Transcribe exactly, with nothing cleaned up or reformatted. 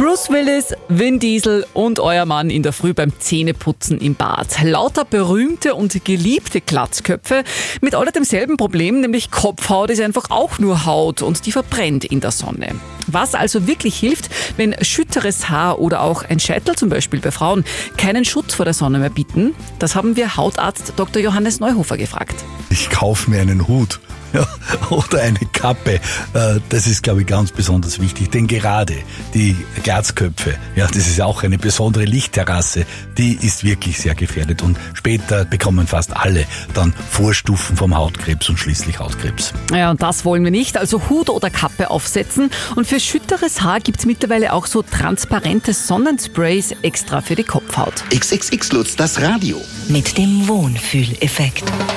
Bruce Willis, Vin Diesel und euer Mann in der Früh beim Zähneputzen im Bad. Lauter berühmte und geliebte Glatzköpfe mit alle demselben Problem, nämlich Kopfhaut ist einfach auch nur Haut und die verbrennt in der Sonne. Was also wirklich hilft, wenn schütteres Haar oder auch ein Scheitel zum Beispiel bei Frauen keinen Schutz vor der Sonne mehr bieten, das haben wir Hautarzt Doktor Johannes Neuhofer gefragt. Ich kaufe mir einen Hut. Ja, oder eine Kappe, das ist, glaube ich, ganz besonders wichtig, denn gerade die Glatzköpfe, ja, das ist auch eine besondere Lichtterrasse, die ist wirklich sehr gefährdet und später bekommen fast alle dann Vorstufen vom Hautkrebs und schließlich Hautkrebs. Ja, und das wollen wir nicht, also Hut oder Kappe aufsetzen und für schütteres Haar gibt es mittlerweile auch so transparente Sonnensprays extra für die Kopfhaut. X X X Lutz, das Radio. Mit dem Wohnfühleffekt.